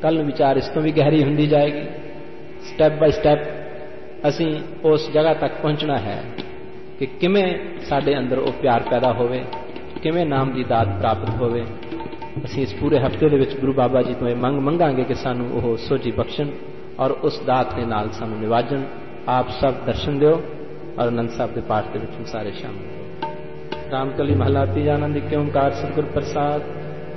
ਕੱਲ੍ਹ ਨੂੰ ਵਿਚਾਰ ਇਸ ਤੋਂ ਵੀ ਗਹਿਰੀ ਹੁੰਦੀ ਜਾਏਗੀ। ਸਟੈਪ ਬਾਈ ਸਟੈਪ ਅਸੀਂ ਉਸ ਜਗ੍ਹਾ ਤੱਕ ਪਹੁੰਚਣਾ ਹੈ ਕਿ ਕਿਵੇਂ ਸਾਡੇ ਅੰਦਰ ਉਹ ਪਿਆਰ ਪੈਦਾ ਹੋਵੇ, ਕਿਵੇਂ ਨਾਮ ਦੀ ਦਾਤ ਪ੍ਰਾਪਤ ਹੋਵੇ। ਅਸੀਂ ਇਸ ਪੂਰੇ ਹਫ਼ਤੇ ਦੇ ਵਿੱਚ ਗੁਰੂ ਬਾਬਾ ਜੀ ਤੋਂ ਇਹ ਮੰਗਾਂਗੇ ਕਿ ਸਾਨੂੰ ਉਹ ਸੋਝੀ ਬਖਸ਼ਣ ਔਰ ਉਸ ਦਾਤ ਦੇ ਨਾਲ ਸਾਨੂੰ ਨਿਵਾਜਣ। ਆਪ ਸਭ ਦਰਸ਼ਨ ਦਿਓ ਔਰ ਆਨੰਦ ਸਾਹਿਬ ਦੇ ਪਾਠ ਦੇ ਵਿੱਚ ਸਾਰੇ ਸ਼ਾਮਿਲ ਹੋ। ਰਾਮ ਕਲੀ ਮਹਲਾ ਤੀਜਾ। ਆਨੰਦ ਓਂਕਾਰ ਸਤਿਗੁਰ ਪ੍ਰਸਾਦ।